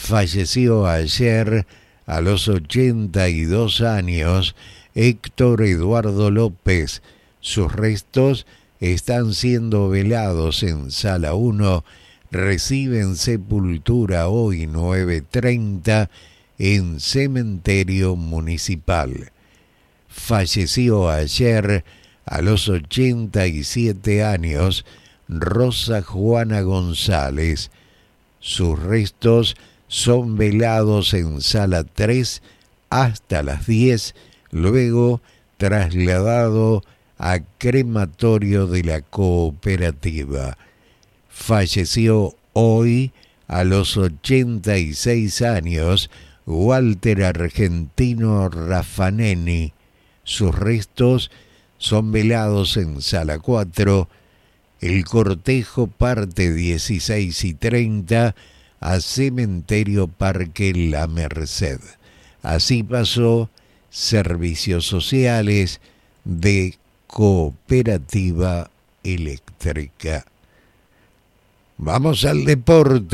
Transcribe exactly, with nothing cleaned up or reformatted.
Falleció ayer a los ochenta y dos años Héctor Eduardo López. Sus restos están siendo velados en Sala uno. Reciben sepultura hoy nueve treinta en Cementerio Municipal. Falleció ayer a los ochenta y siete años Rosa Juana González. Sus restos son velados en Sala tres hasta las diez, luego trasladado a crematorio de la cooperativa. Falleció hoy a los ochenta y seis años Walter Argentino Raffaneni. Sus restos son velados en Sala cuatro. El cortejo parte dieciséis y treinta a Cementerio Parque La Merced. Así pasó Servicios Sociales de Cooperativa Eléctrica. Vamos al deporte.